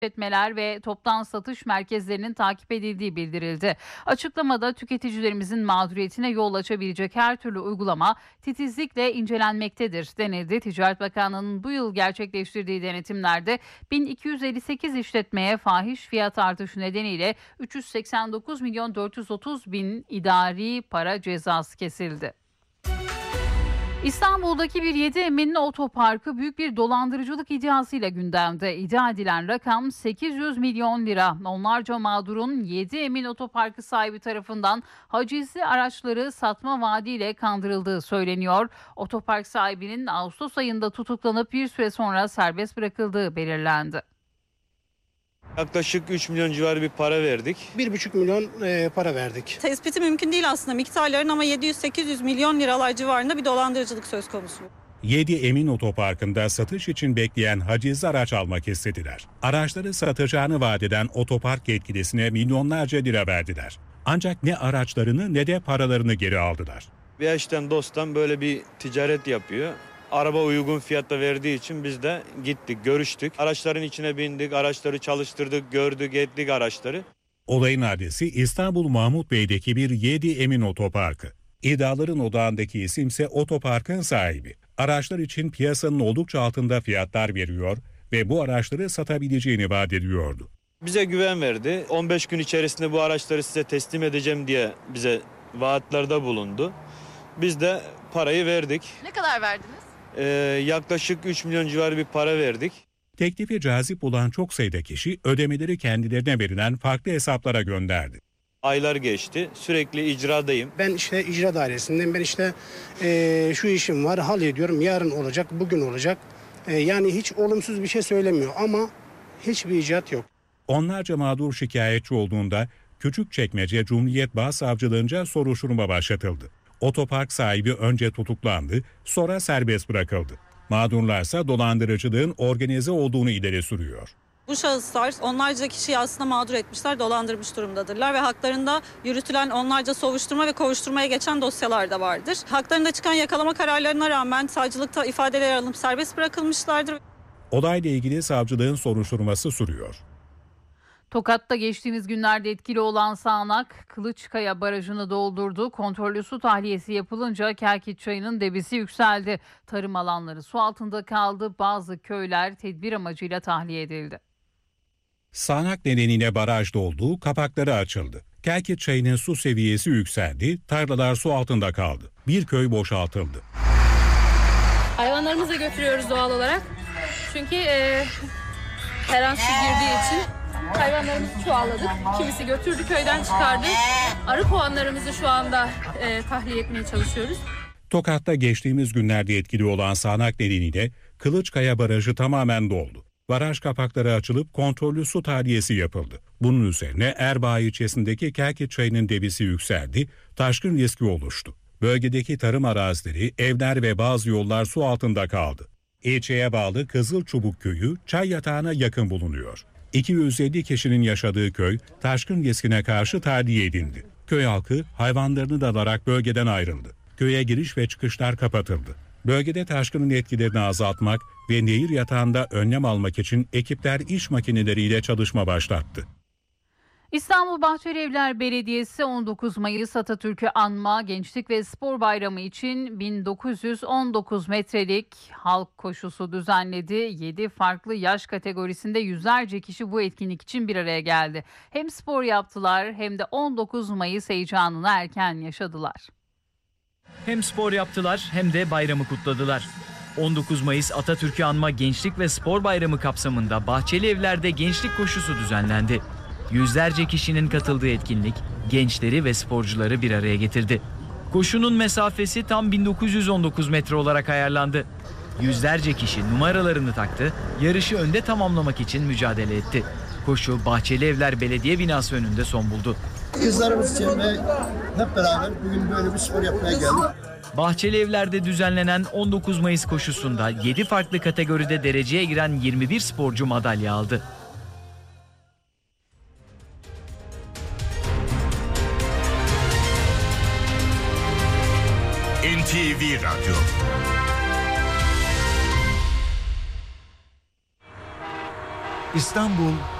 işletmeler ve toptan satış merkezlerinin takip edildiği bildirildi. Açıklamada tüketicilerimizin mağduriyetine yol açabilecek her türlü uygulama titizlikle incelenmektedir denildi. Ticaret Bakanlığı'nın bu yıl gerçekleştirdiği denetimlerde 1258 işletmeye fahiş fiyat artışı nedeniyle 389 milyon 430 bin idari para cezası kesildi. İstanbul'daki bir 7 Emin'in otoparkı büyük bir dolandırıcılık iddiasıyla gündemde. İddia edilen rakam 800 milyon lira. Onlarca mağdurun 7 Emin otoparkı sahibi tarafından hacizli araçları satma vaadiyle kandırıldığı söyleniyor. Otopark sahibinin Ağustos ayında tutuklanıp bir süre sonra serbest bırakıldığı belirlendi. Yaklaşık 3 milyon civarı bir para verdik. 1,5 milyon para verdik. Tespiti mümkün değil aslında miktarların ama 700-800 milyon liralar civarında bir dolandırıcılık söz konusu. 7 Emin Otoparkı'nda satış için bekleyen hacizli araç almak istediler. Araçları satacağını vaat eden otopark yetkilisine milyonlarca lira verdiler. Ancak ne araçlarını ne de paralarını geri aldılar. Bir eşten dosttan böyle bir ticaret yapıyor. Araba uygun fiyatta verdiği için biz de gittik, görüştük. Araçların içine bindik, araçları çalıştırdık, gördük, ettik araçları. Olayın adresi İstanbul Mahmut Bey'deki bir 7 Emin Otoparkı. İddiaların odağındaki isimse otoparkın sahibi. Araçlar için piyasanın oldukça altında fiyatlar veriyor ve bu araçları satabileceğini vaat ediyordu. Bize güven verdi. 15 gün içerisinde bu araçları size teslim edeceğim diye bize vaatlerde bulundu. Biz de parayı verdik. Ne kadar verdiniz? Yaklaşık 3 milyon civarı bir para verdik. Teklifi cazip bulan çok sayıda kişi ödemeleri kendilerine verilen farklı hesaplara gönderdi. Aylar geçti. Sürekli icradayım. Ben icra dairesindeyim. Ben şu işim var, hallediyorum. Yarın olacak, bugün olacak. Yani hiç olumsuz bir şey söylemiyor ama hiçbir icraat yok. Onlarca mağdur şikayetçi olduğunda Küçükçekmece Cumhuriyet Başsavcılığınca soruşturma başlatıldı. Otopark sahibi önce tutuklandı, sonra serbest bırakıldı. Mağdurlarsa dolandırıcılığın organize olduğunu ileri sürüyor. Bu şahıslar onlarca kişiyi aslında mağdur etmişler, dolandırmış durumdadırlar ve haklarında yürütülen onlarca soruşturma ve kovuşturmaya geçen dosyalar da vardır. Haklarında çıkan yakalama kararlarına rağmen savcılıkta ifadeler alınıp serbest bırakılmışlardır. Olayla ilgili savcılığın soruşturması sürüyor. Tokat'ta geçtiğimiz günlerde etkili olan sağanak Kılıçkaya Barajı'nı doldurdu. Kontrollü su tahliyesi yapılınca Kerkit Çayı'nın debisi yükseldi. Tarım alanları su altında kaldı. Bazı köyler tedbir amacıyla tahliye edildi. Sağanak nedeniyle baraj doldu, kapakları açıldı. Kerkit Çayı'nın su seviyesi yükseldi, tarlalar su altında kaldı. Bir köy boşaltıldı. Hayvanlarımızı götürüyoruz doğal olarak. Çünkü her an su girdiği için hayvanlarımızı çoğalladık. Kimisi götürdü, köyden çıkardı. Arı kovanlarımızı şu anda tahliye etmeye çalışıyoruz. Tokat'ta geçtiğimiz günlerde etkili olan sağanak nedeniyle Kılıçkaya Barajı tamamen doldu. Baraj kapakları açılıp kontrollü su tahliyesi yapıldı. Bunun üzerine Erbaa ilçesindeki Kerkit Çayı'nın debisi yükseldi, taşkın riski oluştu. Bölgedeki tarım arazileri, evler ve bazı yollar su altında kaldı. İlçeye bağlı Kızılçubuk köyü çay yatağına yakın bulunuyor. 250 kişinin yaşadığı köy taşkın riskine karşı tahliye edildi. Köy halkı hayvanlarını da alarak bölgeden ayrıldı. Köye giriş ve çıkışlar kapatıldı. Bölgede taşkının etkilerini azaltmak ve nehir yatağında önlem almak için ekipler iş makineleriyle çalışma başlattı. İstanbul Bahçelievler Belediyesi 19 Mayıs Atatürk'ü anma Gençlik ve Spor Bayramı için 1919 metrelik halk koşusu düzenledi. 7 farklı yaş kategorisinde yüzlerce kişi bu etkinlik için bir araya geldi. Hem spor yaptılar hem de 19 Mayıs heyecanını erken yaşadılar. Hem spor yaptılar hem de bayramı kutladılar. 19 Mayıs Atatürk'ü anma Gençlik ve Spor Bayramı kapsamında Bahçelievler'de gençlik koşusu düzenlendi. Yüzlerce kişinin katıldığı etkinlik gençleri ve sporcuları bir araya getirdi. Koşunun mesafesi tam 1919 metre olarak ayarlandı. Yüzlerce kişi numaralarını taktı, yarışı önde tamamlamak için mücadele etti. Koşu Bahçelievler Belediye Binası önünde son buldu. Kızlarımız için ve hep beraber bugün böyle bir spor yapmaya geldik. Bahçelievler'de düzenlenen 19 Mayıs koşusunda 7 farklı kategoride dereceye giren 21 sporcu madalya aldı. NTV Radyo. NTV İstanbul